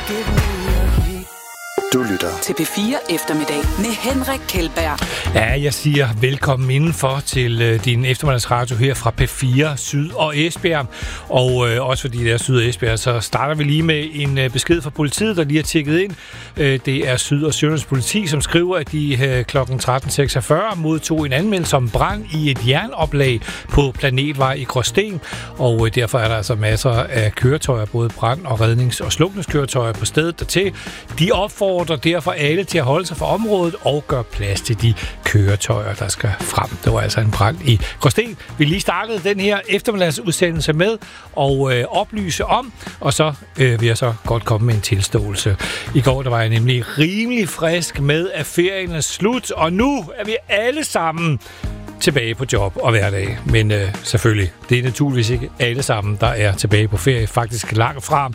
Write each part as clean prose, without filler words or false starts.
Du lytter til P4 Eftermiddag med Henrik Kjeldberg. Ja, jeg siger velkommen indenfor til din eftermiddagsradio her fra P4 Syd og Esbjerg. Og også fordi det er Syd og Esbjerg, så starter vi lige med en besked fra politiet, der lige har tjekket ind. Det er Syd- og Sønderjyllands politi, som skriver, at de kl. 13.46 modtog en anmeldelse om brand i et jernoplag på Planetvej i Gråsten. Og derfor er der altså masser af køretøjer, både brand- og rednings- og slukningskøretøjer på stedet dertil. De opfordrer derfor alle til at holde sig fra området og gøre plads til de køretøjer, der skal frem. Det var altså en brand i Gråsten. Vi lige startede den her eftermiddagsudsendelse med at oplyse om, og så vil jeg så godt komme med en tilståelse. I går der var jeg nemlig rimelig frisk med, at ferien er slut, og nu er vi alle sammen tilbage på job og hverdag. Men selvfølgelig, det er naturligvis ikke alle sammen, der er tilbage på ferie. Faktisk langt fra.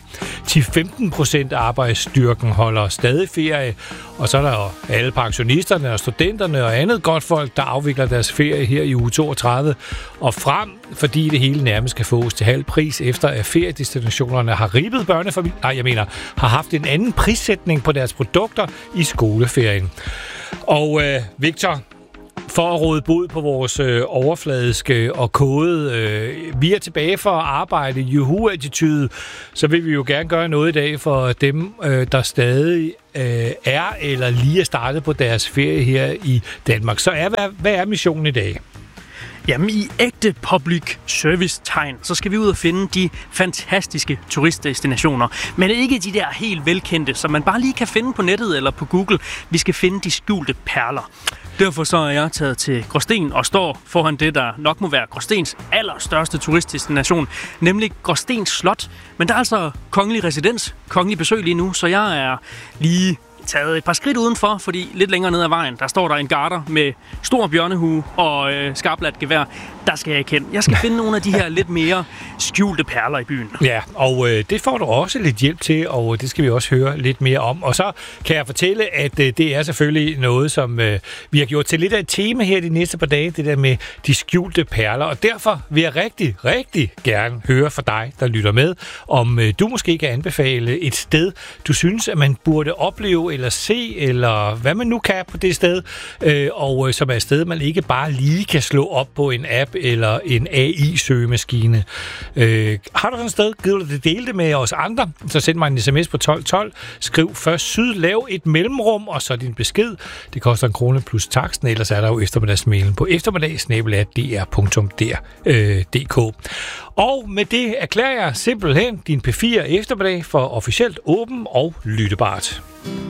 10-15% af arbejdsstyrken holder stadig ferie. Og så er der jo alle pensionisterne og studenterne og andet godt folk, der afvikler deres ferie her i uge 32 og frem, fordi det hele nærmest skal fås til halv pris, efter at feriedestinationerne har ribbet børnefamilier. Har haft en anden prissætning på deres produkter i skoleferien. Og Victor, for at råde bod på vores overfladiske og kode, vi er tilbage for at arbejde juhu-attitude, så vil vi jo gerne gøre noget i dag for dem, der stadig er eller lige er startet på deres ferie her i Danmark. Så hvad er missionen i dag? Jamen i ægte public service-tegn, så skal vi ud og finde de fantastiske turistdestinationer. Men ikke de der helt velkendte, som man bare lige kan finde på nettet eller på Google. Vi skal finde de skjulte perler. Derfor så er jeg taget til Gråsten og står foran det, der nok må være Gråstens allerstørste turistdestination, nemlig Gråstens Slot. Men der er altså kongelig residens, kongelig besøg lige nu, så jeg er lige taget et par skridt udenfor, fordi lidt længere ned ad vejen, der står der en garder med stor bjørnehue og skarpladt gevær. Der skal jeg ikke hen. Jeg skal finde nogle af de her lidt mere skjulte perler i byen. Ja, og det får du også lidt hjælp til, og det skal vi også høre lidt mere om. Og så kan jeg fortælle, at det er selvfølgelig noget, som vi har gjort til lidt af et tema her de næste par dage, det der med de skjulte perler. Og derfor vil jeg rigtig, rigtig gerne høre fra dig, der lytter med, om du måske kan anbefale et sted, du synes, at man burde opleve eller se, eller hvad man nu kan på det sted, og som er et sted, man ikke bare lige kan slå op på en app eller en AI-søgemaskine. Har du sådan et sted, gider du det dele det med os andre, så send mig en sms på 1212, skriv først syd, lav et mellemrum, og så din besked. Det koster 1 krone plus taksten, ellers er der jo eftermiddagsmailen på eftermiddag@dr.dk. Og med det erklærer jeg simpelthen din P4 eftermiddag for officielt åben og lyttebart.